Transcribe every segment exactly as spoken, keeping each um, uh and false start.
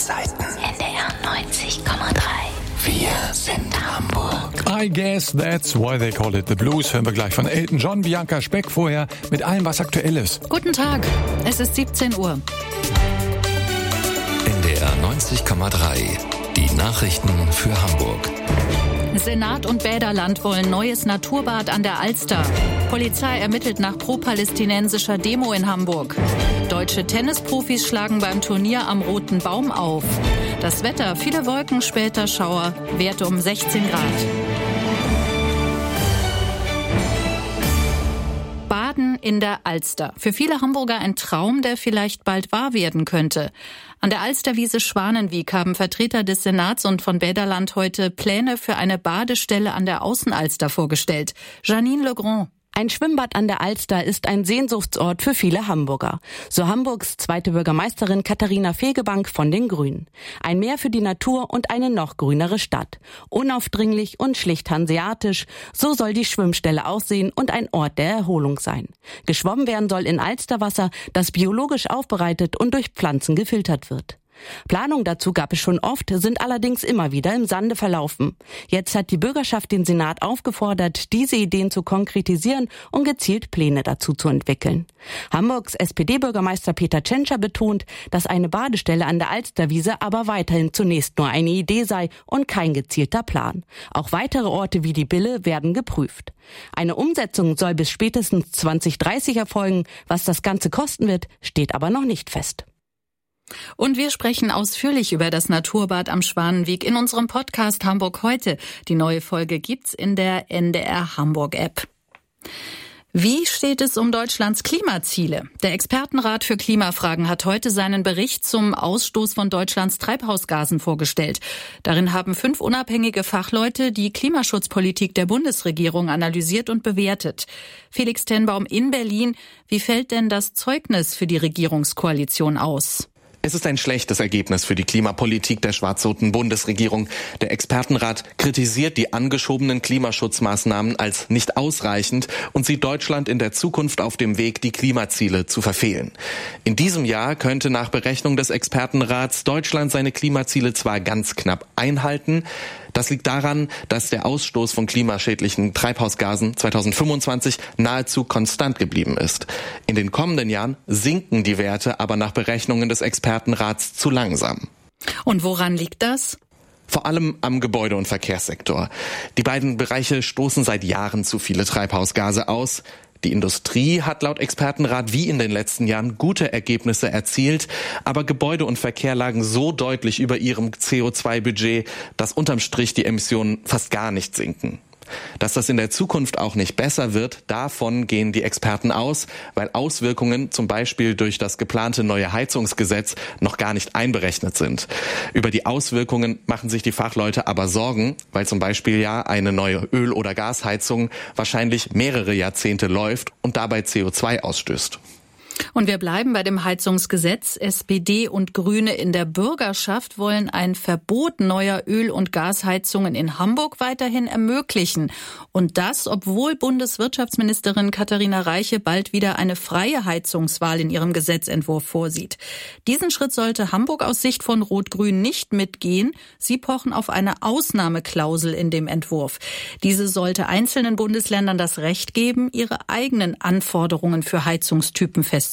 Seiten. N D R neunzig Komma drei. Wir sind Hamburg. I guess that's why they call it the blues. Hören wir gleich von Elton John, Bianca Speck vorher mit allem, was aktuell ist. Guten Tag, es ist siebzehn Uhr. N D R neunzig Komma drei. Die Nachrichten für Hamburg. Senat und Bäderland wollen neues Naturbad an der Alster. Polizei ermittelt nach pro-palästinensischer Demo in Hamburg. Deutsche Tennisprofis schlagen beim Turnier am Roten Baum auf. Das Wetter, viele Wolken, später Schauer, Werte um sechzehn Grad. Baden in der Alster. Für viele Hamburger ein Traum, der vielleicht bald wahr werden könnte. An der Alsterwiese Schwanenwiek haben Vertreter des Senats und von Bäderland heute Pläne für eine Badestelle an der Außenalster vorgestellt. Janine Legrand. Ein Schwimmbad an der Alster ist ein Sehnsuchtsort für viele Hamburger. So Hamburgs zweite Bürgermeisterin Katharina Fegebank von den Grünen. Ein Meer für die Natur und eine noch grünere Stadt. Unaufdringlich und schlicht hanseatisch. So soll die Schwimmstelle aussehen und ein Ort der Erholung sein. Geschwommen werden soll in Alsterwasser, das biologisch aufbereitet und durch Pflanzen gefiltert wird. Planung dazu gab es schon oft, sind allerdings immer wieder im Sande verlaufen. Jetzt hat die Bürgerschaft den Senat aufgefordert, diese Ideen zu konkretisieren und gezielt Pläne dazu zu entwickeln. Hamburgs S P D-Bürgermeister Peter Tschentscher betont, dass eine Badestelle an der Alsterwiese aber weiterhin zunächst nur eine Idee sei und kein gezielter Plan. Auch weitere Orte wie die Bille werden geprüft. Eine Umsetzung soll bis spätestens zwanzig dreißig erfolgen. Was das Ganze kosten wird, steht aber noch nicht fest. Und wir sprechen ausführlich über das Naturbad am Schwanenwiek in unserem Podcast Hamburg heute. Die neue Folge gibt's in der N D R Hamburg App. Wie steht es um Deutschlands Klimaziele? Der Expertenrat für Klimafragen hat heute seinen Bericht zum Ausstoß von Deutschlands Treibhausgasen vorgestellt. Darin haben fünf unabhängige Fachleute die Klimaschutzpolitik der Bundesregierung analysiert und bewertet. Felix Tenbaum in Berlin. Wie fällt denn das Zeugnis für die Regierungskoalition aus? Es ist ein schlechtes Ergebnis für die Klimapolitik der schwarz-roten Bundesregierung. Der Expertenrat kritisiert die angeschobenen Klimaschutzmaßnahmen als nicht ausreichend und sieht Deutschland in der Zukunft auf dem Weg, die Klimaziele zu verfehlen. In diesem Jahr könnte nach Berechnung des Expertenrats Deutschland seine Klimaziele zwar ganz knapp einhalten. Das liegt daran, dass der Ausstoß von klimaschädlichen Treibhausgasen zweitausendfünfundzwanzig nahezu konstant geblieben ist. In den kommenden Jahren sinken die Werte aber nach Berechnungen des Expertenrats zu langsam. Und woran liegt das? Vor allem am Gebäude- und Verkehrssektor. Die beiden Bereiche stoßen seit Jahren zu viele Treibhausgase aus. Die Industrie hat laut Expertenrat wie in den letzten Jahren gute Ergebnisse erzielt, aber Gebäude und Verkehr lagen so deutlich über ihrem C O zwei Budget, dass unterm Strich die Emissionen fast gar nicht sinken. Dass das in der Zukunft auch nicht besser wird, davon gehen die Experten aus, weil Auswirkungen zum Beispiel durch das geplante neue Heizungsgesetz noch gar nicht einberechnet sind. Über die Auswirkungen machen sich die Fachleute aber Sorgen, weil zum Beispiel ja eine neue Öl- oder Gasheizung wahrscheinlich mehrere Jahrzehnte läuft und dabei C O zwei ausstößt. Und wir bleiben bei dem Heizungsgesetz. S P D und Grüne in der Bürgerschaft wollen ein Verbot neuer Öl- und Gasheizungen in Hamburg weiterhin ermöglichen. Und das, obwohl Bundeswirtschaftsministerin Katharina Reiche bald wieder eine freie Heizungswahl in ihrem Gesetzentwurf vorsieht. Diesen Schritt sollte Hamburg aus Sicht von Rot-Grün nicht mitgehen. Sie pochen auf eine Ausnahmeklausel in dem Entwurf. Diese sollte einzelnen Bundesländern das Recht geben, ihre eigenen Anforderungen für Heizungstypen festzulegen.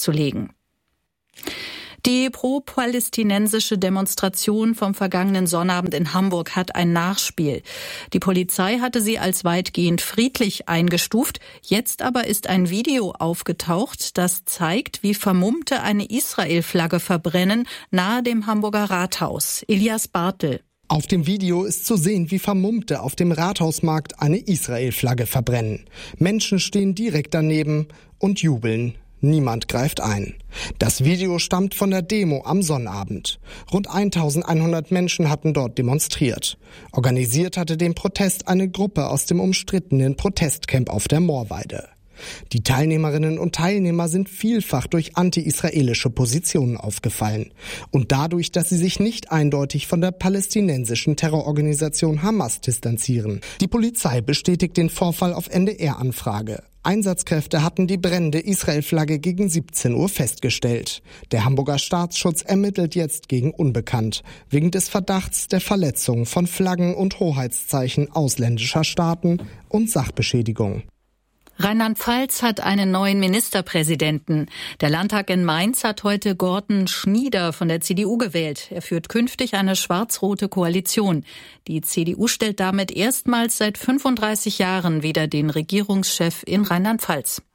Die pro-palästinensische Demonstration vom vergangenen Sonnabend in Hamburg hat ein Nachspiel. Die Polizei hatte sie als weitgehend friedlich eingestuft. Jetzt aber ist ein Video aufgetaucht, das zeigt, wie Vermummte eine Israel-Flagge verbrennen nahe dem Hamburger Rathaus. Elias Bartel. Auf dem Video ist zu sehen, wie Vermummte auf dem Rathausmarkt eine Israel-Flagge verbrennen. Menschen stehen direkt daneben und jubeln. Niemand greift ein. Das Video stammt von der Demo am Sonnabend. Rund eintausendeinhundert Menschen hatten dort demonstriert. Organisiert hatte den Protest eine Gruppe aus dem umstrittenen Protestcamp auf der Moorweide. Die Teilnehmerinnen und Teilnehmer sind vielfach durch anti-israelische Positionen aufgefallen und dadurch, dass sie sich nicht eindeutig von der palästinensischen Terrororganisation Hamas distanzieren. Die Polizei bestätigt den Vorfall auf N D R-Anfrage. Einsatzkräfte hatten die brennende Israel-Flagge gegen siebzehn Uhr festgestellt. Der Hamburger Staatsschutz ermittelt jetzt gegen Unbekannt, wegen des Verdachts der Verletzung von Flaggen und Hoheitszeichen ausländischer Staaten und Sachbeschädigung. Rheinland-Pfalz hat einen neuen Ministerpräsidenten. Der Landtag in Mainz hat heute Gordon Schnieder von der C D U gewählt. Er führt künftig eine schwarz-rote Koalition. Die C D U stellt damit erstmals seit fünfunddreißig Jahren wieder den Regierungschef in Rheinland-Pfalz.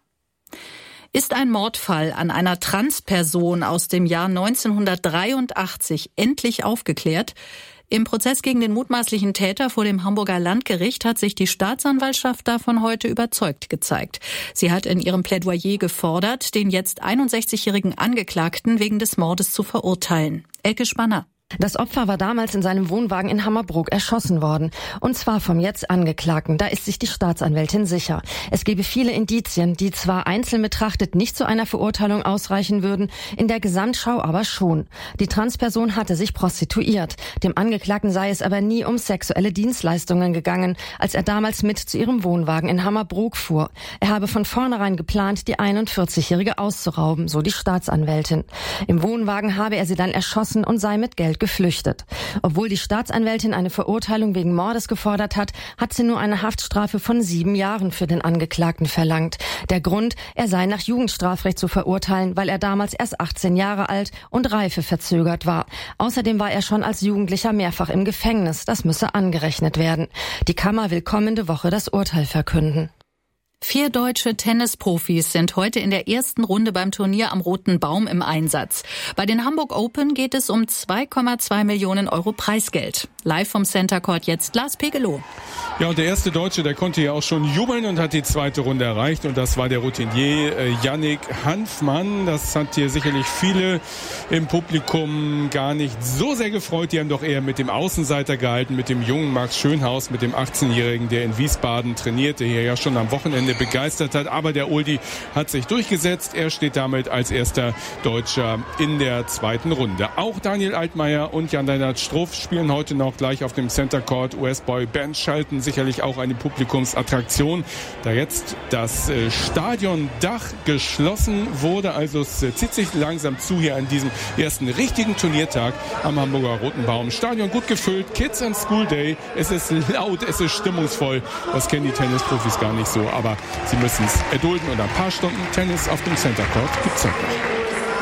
Ist ein Mordfall an einer Transperson aus dem Jahr neunzehnhundertdreiundachtzig endlich aufgeklärt? Im Prozess gegen den mutmaßlichen Täter vor dem Hamburger Landgericht hat sich die Staatsanwaltschaft davon heute überzeugt gezeigt. Sie hat in ihrem Plädoyer gefordert, den jetzt einundsechzigjährigen Angeklagten wegen des Mordes zu verurteilen. Elke Spanner. Das Opfer war damals in seinem Wohnwagen in Hammerbrook erschossen worden. Und zwar vom jetzt Angeklagten. Da ist sich die Staatsanwältin sicher. Es gebe viele Indizien, die zwar einzeln betrachtet nicht zu einer Verurteilung ausreichen würden, in der Gesamtschau aber schon. Die Transperson hatte sich prostituiert. Dem Angeklagten sei es aber nie um sexuelle Dienstleistungen gegangen, als er damals mit zu ihrem Wohnwagen in Hammerbrook fuhr. Er habe von vornherein geplant, die einundvierzigjährige auszurauben, so die Staatsanwältin. Im Wohnwagen habe er sie dann erschossen und sei mit Geld geflüchtet. Obwohl die Staatsanwältin eine Verurteilung wegen Mordes gefordert hat, hat sie nur eine Haftstrafe von sieben Jahren für den Angeklagten verlangt. Der Grund, er sei nach Jugendstrafrecht zu verurteilen, weil er damals erst achtzehn Jahre alt und reifeverzögert war. Außerdem war er schon als Jugendlicher mehrfach im Gefängnis. Das müsse angerechnet werden. Die Kammer will kommende Woche das Urteil verkünden. Vier deutsche Tennisprofis sind heute in der ersten Runde beim Turnier am Roten Baum im Einsatz. Bei den Hamburg Open geht es um zwei Komma zwei Millionen Euro Preisgeld. Live vom Center Court jetzt Lars Pegelow. Ja, und der erste Deutsche, der konnte ja auch schon jubeln und hat die zweite Runde erreicht. Und das war der Routinier äh, Yannick Hanfmann. Das hat hier sicherlich viele im Publikum gar nicht so sehr gefreut. Die haben doch eher mit dem Außenseiter gehalten, mit dem jungen Max Schönhaus, mit dem achtzehnjährigen, der in Wiesbaden trainierte, hier ja schon am Wochenende begeistert hat. Aber der Oldie hat sich durchgesetzt. Er steht damit als erster Deutscher in der zweiten Runde. Auch Daniel Altmaier und Jan-Lennart Struff spielen heute noch gleich auf dem Center Court. U S-Boy Band schalten sicherlich auch eine Publikumsattraktion. Da jetzt das äh, Stadiondach geschlossen wurde, also es äh, zieht sich langsam zu hier an diesem ersten richtigen Turniertag am Hamburger Roten Baum. Stadion gut gefüllt, Kids and School Day. Es ist laut, es ist stimmungsvoll. Das kennen die Tennisprofis gar nicht so, aber sie müssen es erdulden und ein paar Stunden Tennis auf dem Center Court gibt's heute noch.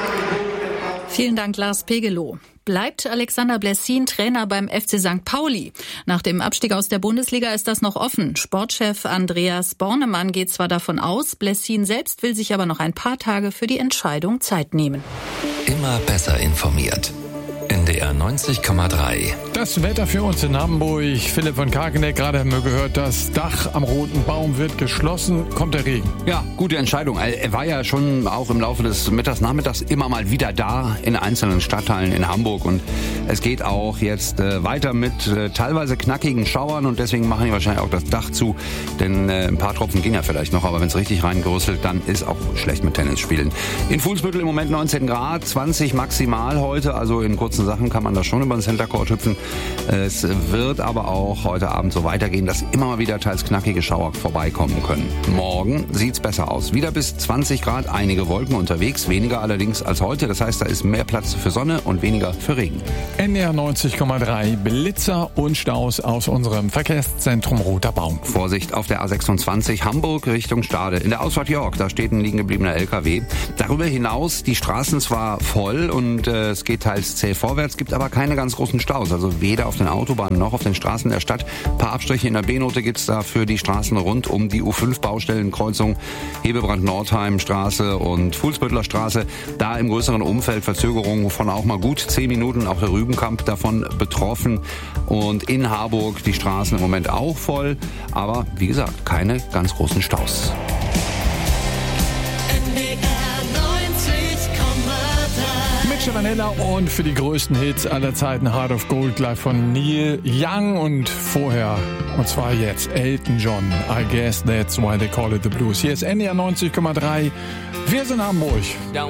Vielen Dank, Lars Pegelow. Bleibt Alexander Blessin Trainer beim F C Sankt Pauli? Nach dem Abstieg aus der Bundesliga ist das noch offen. Sportchef Andreas Bornemann geht zwar davon aus, Blessin selbst will sich aber noch ein paar Tage für die Entscheidung Zeit nehmen. Immer besser informiert. N D R neunzig Komma drei. Das Wetter für uns in Hamburg. Philipp von Karkeneck, gerade haben wir gehört, das Dach am Roten Baum wird geschlossen. Kommt der Regen? Ja, gute Entscheidung. Er war ja schon auch im Laufe des Mittags, Nachmittags immer mal wieder da in einzelnen Stadtteilen in Hamburg. Und es geht auch jetzt äh, weiter mit äh, teilweise knackigen Schauern. Und deswegen machen die wahrscheinlich auch das Dach zu. Denn äh, ein paar Tropfen gehen ja vielleicht noch. Aber wenn es richtig reingerüsselt, dann ist auch schlecht mit Tennis spielen. In Fuhlsbüttel im Moment neunzehn Grad, zwanzig maximal heute. Also in kurzen Sachen kann man da schon über den Center Court hüpfen. Es wird aber auch heute Abend so weitergehen, dass immer mal wieder teils knackige Schauer vorbeikommen können. Morgen sieht's besser aus. Wieder bis zwanzig Grad, einige Wolken unterwegs, weniger allerdings als heute. Das heißt, da ist mehr Platz für Sonne und weniger für Regen. N D R neunzig Komma drei, Blitzer und Staus aus unserem Verkehrszentrum Roter Baum. Vorsicht auf der A sechsundzwanzig Hamburg Richtung Stade. In der Ausfahrt York, da steht ein liegen gebliebener L K W. Darüber hinaus, die Straßen zwar voll und äh, es geht teils zäh vorwärts, gibt aber keine ganz großen Staus. Also weder auf den Autobahnen noch auf den Straßen der Stadt. Ein paar Abstriche in der B-Note gibt's da für die Straßen rund um die U fünf Baustellenkreuzung Hebebrand-Nordheim-Straße und Fuhlsbüttler Straße. Da im größeren Umfeld Verzögerungen von auch mal gut zehn Minuten. Auch der Rübenkamp davon betroffen. Und in Harburg die Straßen im Moment auch voll. Aber wie gesagt, keine ganz großen Staus. Natasha Vanilla und für die größten Hits aller Zeiten Heart of Gold gleich von Neil Young und vorher, und zwar jetzt, Elton John. I guess that's why they call it the blues. Hier ist N D R neunzig Komma drei. Wir sind Hamburg.